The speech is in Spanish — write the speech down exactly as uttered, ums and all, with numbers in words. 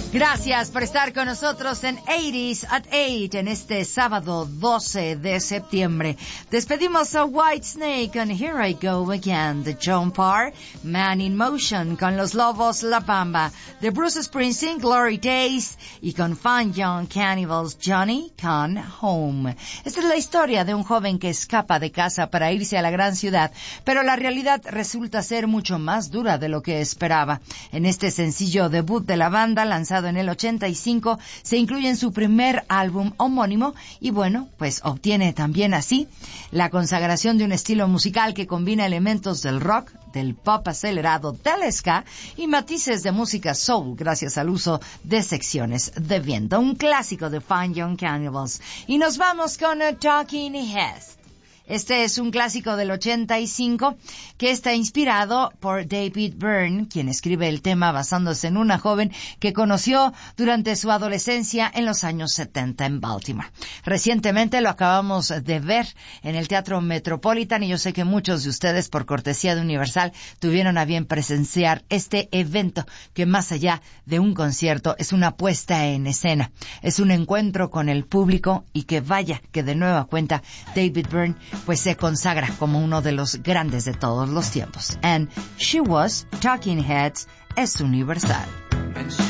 Gracias por estar con nosotros en eighties at eight en este sábado doce de septiembre. Despedimos a Whitesnake con Here I Go Again, de John Parr, Man in Motion con Los Lobos La Bamba, de Bruce Springsteen, Glory Days, y con Fun Young Cannibals, Johnny Come Home. Esta es la historia de un joven que escapa de casa para irse a la gran ciudad, pero la realidad resulta ser mucho más dura de lo que esperaba. En este sencillo debut de la banda, lanzado en el ochenta y cinco, se incluye en su primer álbum homónimo y bueno, pues obtiene también así la consagración de un estilo musical que combina elementos del rock, del pop acelerado, del ska y matices de música soul gracias al uso de secciones de viento. Un clásico de Fun Young Cannibals. Y nos vamos con a Talking Heads. Este es un clásico del ochenta y cinco que está inspirado por David Byrne, quien escribe el tema basándose en una joven que conoció durante su adolescencia en los años setenta en Baltimore. Recientemente lo acabamos de ver en el Teatro Metropolitan y yo sé que muchos de ustedes, por cortesía de Universal, tuvieron a bien presenciar este evento que más allá de un concierto es una puesta en escena, es un encuentro con el público y que vaya que de nueva cuenta David Byrne pues se consagra como uno de los grandes de todos los tiempos. And She Was, Talking Heads, es Universal.